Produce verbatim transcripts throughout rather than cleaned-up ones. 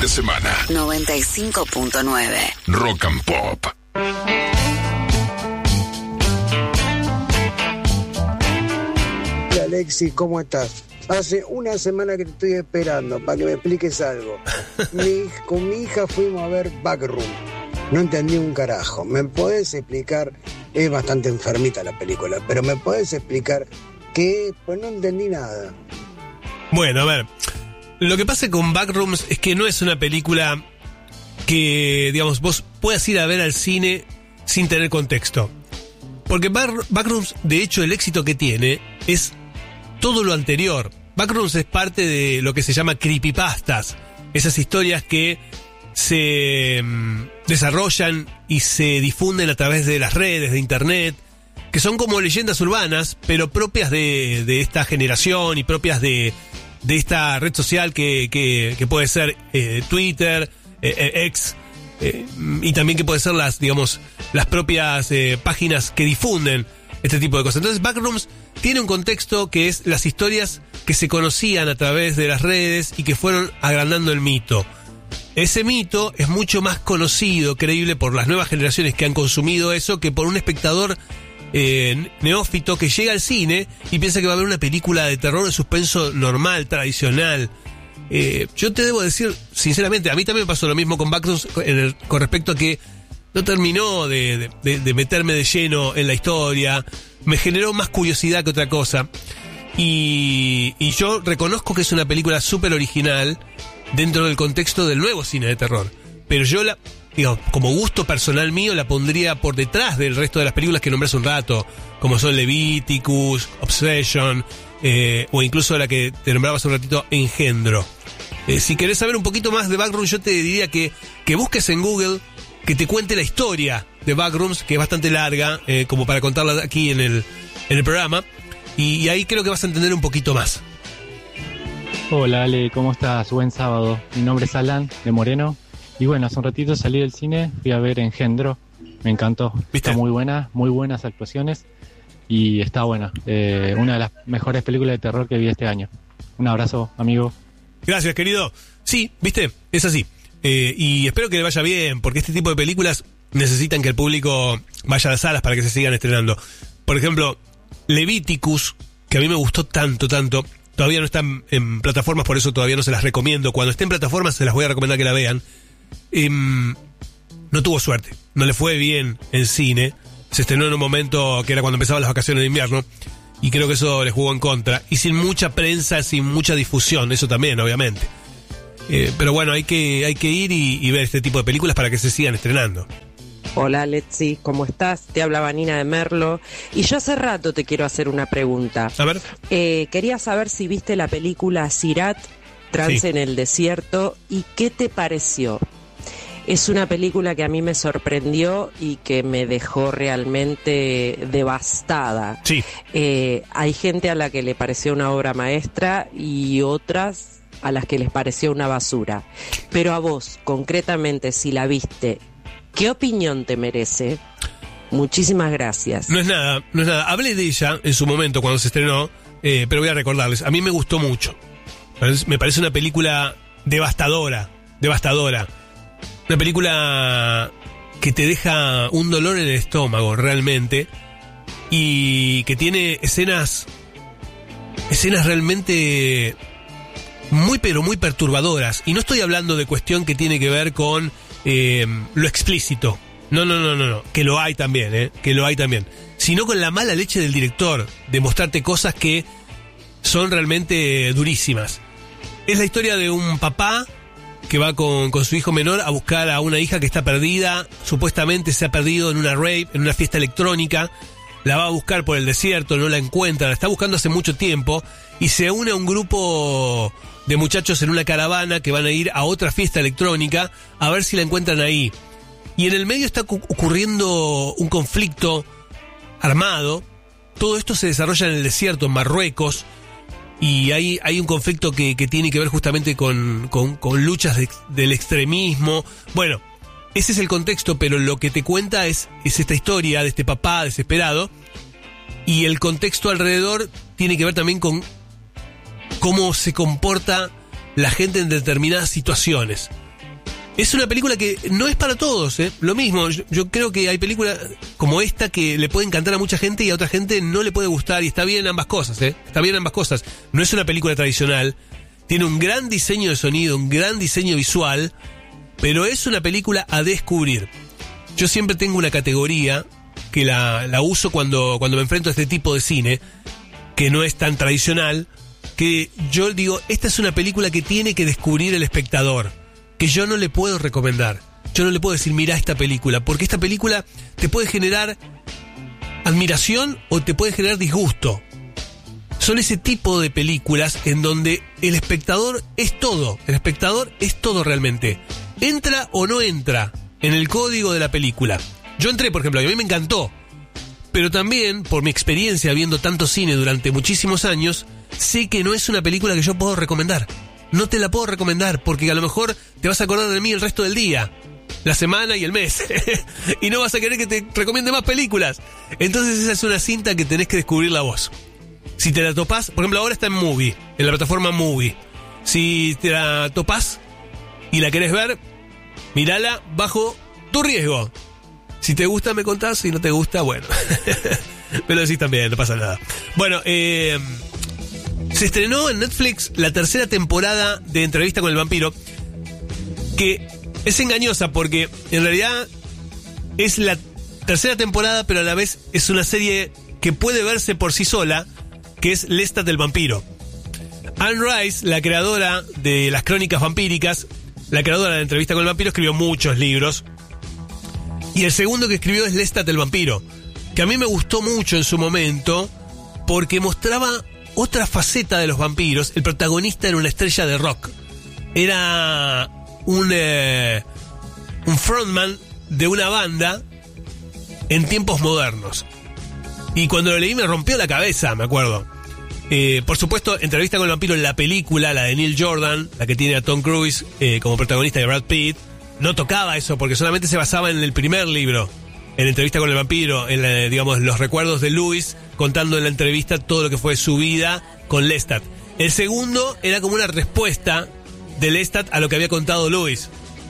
de semana. noventa y cinco punto nueve Rock and Pop. Hola Alexis, ¿cómo estás? Hace una semana que te estoy esperando para que me expliques algo. Mi, con mi hija fuimos a ver Backroom. No entendí un carajo. ¿Me podés explicar? Es bastante enfermita la película, pero ¿me podés explicar qué? Pues no entendí nada. Bueno, a ver. Lo que pasa con Backrooms es que no es una película que, digamos, vos puedas ir a ver al cine sin tener contexto. Porque Back- Backrooms, de hecho, el éxito que tiene es todo lo anterior. Backrooms es parte de lo que se llama creepypastas. Esas historias que se mmm, desarrollan y se difunden a través de las redes, de internet, que son como leyendas urbanas, pero propias de, de esta generación y propias de, de esta red social que, que, que puede ser eh, Twitter, eh, X, eh, y también que puede ser las, digamos, las propias eh, páginas que difunden este tipo de cosas. Entonces Backrooms tiene un contexto que es las historias que se conocían a través de las redes y que fueron agrandando el mito. Ese mito es mucho más conocido, creíble por las nuevas generaciones que han consumido eso, que por un espectador eh, neófito que llega al cine y piensa que va a ver una película de terror de suspenso normal, tradicional. Eh, yo te debo decir, sinceramente, a mí también me pasó lo mismo con Backrooms en el, con respecto a que no terminó de, de, de meterme de lleno en la historia, me generó más curiosidad que otra cosa. Y, y yo reconozco que es una película súper original dentro del contexto del nuevo cine de terror. Pero yo, la, digamos, como gusto personal mío, la pondría por detrás del resto de las películas que nombré hace un rato, como son Leviticus, Obsession, eh, o incluso la que te nombraba hace un ratito, Engendro. Eh, si querés saber un poquito más de Backrooms, yo te diría que, que busques en Google, que te cuente la historia de Backrooms, que es bastante larga, eh, como para contarla aquí en el, en el programa, y, y ahí creo que vas a entender un poquito más. Hola Ale, ¿cómo estás? Buen sábado. Mi nombre es Alan, de Moreno. Y bueno, hace un ratito salí del cine, fui a ver Engendro. Me encantó. ¿Viste? Está muy buena, muy buenas actuaciones. Y está buena. Eh, una de las mejores películas de terror que vi este año. Un abrazo, amigo. Gracias, querido. Sí, viste, es así. Eh, y espero que le vaya bien, porque este tipo de películas necesitan que el público vaya a las salas para que se sigan estrenando. Por ejemplo, Leviticus, que a mí me gustó tanto, tanto... Todavía no están en plataformas, por eso todavía no se las recomiendo. Cuando esté en plataformas se las voy a recomendar que la vean. Eh, no tuvo suerte, no le fue bien en cine. Se estrenó en un momento que era cuando empezaban las vacaciones de invierno, y creo que eso le jugó en contra. Y sin mucha prensa, sin mucha difusión, eso también, obviamente. Eh, pero bueno, hay que, hay que ir y, y ver este tipo de películas para que se sigan estrenando. Hola Letzi, ¿cómo estás? Te habla Vanina de Merlo. Y yo hace rato te quiero hacer una pregunta. A ver. Eh, quería saber si viste la película Sirat, Trance Sí. en el Desierto, y qué te pareció. Es una película que a mí me sorprendió y que me dejó realmente devastada. Sí. Eh, hay gente a la que le pareció una obra maestra y otras a las que les pareció una basura. Pero a vos, concretamente, si la viste, ¿qué opinión te merece? Muchísimas gracias. No es nada, no es nada. Hablé de ella en su momento cuando se estrenó, eh, pero voy a recordarles. A mí me gustó mucho. Me parece una película devastadora, devastadora. Una película que te deja un dolor en el estómago, realmente. Y que tiene escenas, escenas realmente muy, pero muy perturbadoras. Y no estoy hablando de cuestión que tiene que ver con eh, lo explícito. No, no, no, no, no. Que lo hay también, ¿eh? Que lo hay también. Sino con la mala leche del director de mostrarte cosas que son realmente durísimas. Es la historia de un papá que va con, con su hijo menor a buscar a una hija que está perdida. Supuestamente se ha perdido en una rave, en una fiesta electrónica. La va a buscar por el desierto, no la encuentra. La está buscando hace mucho tiempo. Y se une a un grupo de muchachos en una caravana que van a ir a otra fiesta electrónica a ver si la encuentran ahí. Y en el medio está ocurriendo un conflicto armado. Todo esto se desarrolla en el desierto, en Marruecos. Y hay, hay un conflicto que, que tiene que ver justamente con, con, con luchas de, del extremismo. Bueno, ese es el contexto, pero lo que te cuenta es, es esta historia de este papá desesperado. Y el contexto alrededor tiene que ver también con cómo se comporta la gente en determinadas situaciones. es una película que no es para todos, ¿eh? Lo mismo, yo, yo creo que hay películas como esta que le puede encantar a mucha gente y a otra gente no le puede gustar, y está bien ambas cosas, ¿eh? Está bien ambas cosas. No es una película tradicional, tiene un gran diseño de sonido, un gran diseño visual, pero es una película a descubrir. Yo siempre tengo una categoría que la, la uso cuando, cuando me enfrento a este tipo de cine, que no es tan tradicional, que yo digo, esta es una película que tiene que descubrir el espectador, que yo no le puedo recomendar. Yo no le puedo decir, mira esta película, porque esta película te puede generar admiración o te puede generar disgusto. Son ese tipo de películas en donde el espectador es todo, el espectador es todo realmente. Entra o no entra en el código de la película. Yo entré, por ejemplo, y a mí me encantó, pero también, por mi experiencia viendo tanto cine durante muchísimos años, sé que no es una película que yo puedo recomendar. No te la puedo recomendar, porque a lo mejor te vas a acordar de mí el resto del día, la semana y el mes, y no vas a querer que te recomiende más películas. Entonces esa es una cinta que tenés que descubrirla vos. Si te la topás, por ejemplo, ahora está en Movie, en la plataforma Movie. Si te la topás y la querés ver, mirala bajo tu riesgo. Si te gusta, me contás. Si no te gusta, bueno. Me lo decís también, no pasa nada. Bueno, eh, se estrenó en Netflix la tercera temporada de Entrevista con el Vampiro, que es engañosa porque en realidad es la tercera temporada, pero a la vez es una serie que puede verse por sí sola, que es Lestat el Vampiro. Anne Rice, la creadora de las crónicas vampíricas, la creadora de Entrevista con el Vampiro, escribió muchos libros. Y el segundo que escribió es Lestat el Vampiro, que a mí me gustó mucho en su momento porque mostraba otra faceta de los vampiros. El protagonista era una estrella de rock. Era un, eh, un frontman de una banda en tiempos modernos. Y cuando lo leí me rompió la cabeza, me acuerdo. Eh, por supuesto, Entrevista con el Vampiro, la película, la de Neil Jordan, la que tiene a Tom Cruise eh, como protagonista, de Brad Pitt, no tocaba eso porque solamente se basaba en el primer libro, en Entrevista con el Vampiro, en la, digamos, los recuerdos de Louis, contando en la entrevista todo lo que fue su vida con Lestat. El segundo era como una respuesta de Lestat a lo que había contado Louis.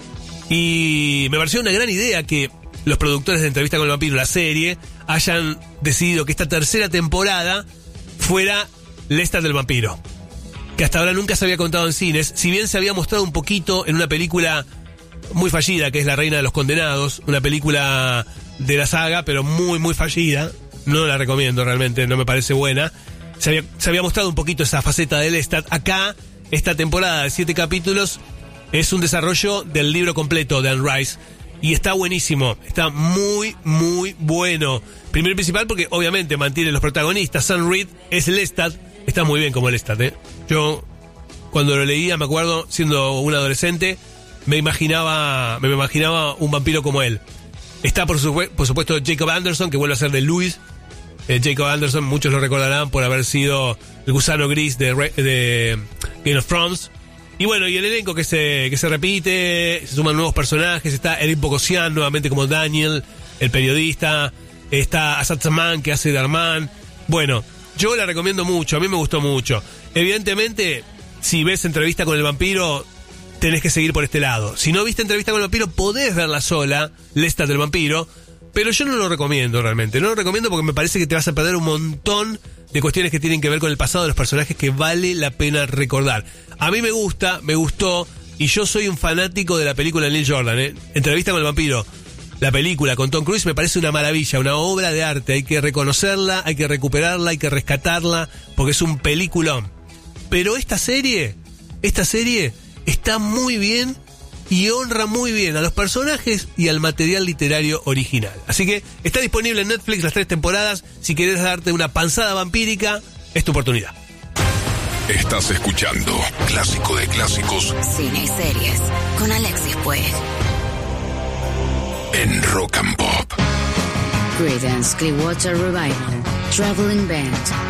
Y me pareció una gran idea que los productores de Entrevista con el Vampiro, la serie, hayan decidido que esta tercera temporada fuera Lestat del Vampiro, que hasta ahora nunca se había contado en cines, si bien se había mostrado un poquito en una película muy fallida, que es La Reina de los Condenados, una película de la saga, pero muy, muy fallida. No la recomiendo realmente, no me parece buena. Se había, se había mostrado un poquito esa faceta de Lestat. Acá, esta temporada de siete capítulos es un desarrollo del libro completo de Anne Rice. Y está buenísimo, está muy, muy bueno. Primero y principal porque obviamente mantiene los protagonistas. Sam Reed es Lestat, está muy bien como Lestat, ¿eh? Yo, cuando lo leía, me acuerdo, siendo un adolescente, me imaginaba me imaginaba un vampiro como él. Está, por, su, por supuesto, Jacob Anderson, que vuelve a ser de Louis. Eh, Jacob Anderson, muchos lo recordarán por haber sido el gusano gris de, de Game of Thrones. Y bueno, y el elenco que se, que se repite, se suman nuevos personajes. Está Eric Bogosian nuevamente como Daniel, el periodista. Está Asad Zaman, que hace de Armand. Bueno, yo la recomiendo mucho, a mí me gustó mucho. Evidentemente, si ves Entrevista con el Vampiro, tenés que seguir por este lado. Si no viste Entrevista con el Vampiro, podés verla sola, Lestat del Vampiro, pero yo no lo recomiendo realmente. No lo recomiendo porque me parece que te vas a perder un montón de cuestiones que tienen que ver con el pasado de los personajes que vale la pena recordar. A mí me gusta, me gustó, y yo soy un fanático de la película de Neil Jordan, ¿eh? Entrevista con el Vampiro, la película con Tom Cruise, me parece una maravilla, una obra de arte. Hay que reconocerla, hay que recuperarla, hay que rescatarla, porque es un peliculón. Pero esta serie, esta serie está muy bien y honra muy bien a los personajes y al material literario original. Así que está disponible en Netflix las tres temporadas. Si querés darte una panzada vampírica, es tu oportunidad. Estás escuchando Clásico de Clásicos, Cine y Series, con Alexis Puig. En Rock and Pop. Creedence Clearwater Revival, Traveling Band,